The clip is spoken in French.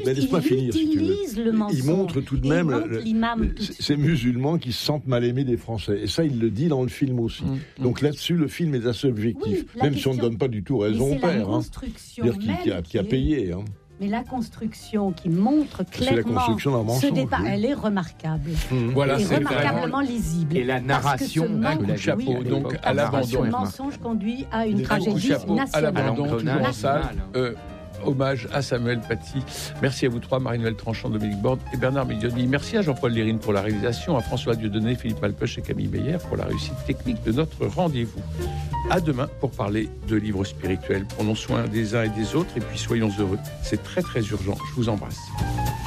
Mais laisse-moi finir, si tu veux. utilise le mensonge. Il montre tout de même l'imam. ces musulmans qui se sentent mal aimés des Français. Et ça, il le dit dans le film aussi. Donc là-dessus, le film est assez objectif. Oui, même si on ne donne pas du tout raison au père. Qui a payé. Mais la construction qui montre clairement la construction d'un mensonge, ce départ, oui. elle est remarquable. Voilà, Elle est c'est remarquablement lisible. Et la narration, un coup de chapeau, donc à l'abandon. Ce mensonge conduit à une Un coup de tragédie chapeau à nationale. l'abandon, toujours en salle. National. Hommage à Samuel Paty. Merci à vous trois, Marie-Noëlle Tranchant, Dominique Borde et Bernard Miglioni. Merci à Jean-Paul Lérine pour la réalisation, à François Dieudonné, Philippe Malpeuch et Camille Meyer pour la réussite technique de notre rendez-vous. À demain pour parler de livres spirituels. Prenons soin des uns et des autres et puis soyons heureux. C'est très très urgent. Je vous embrasse.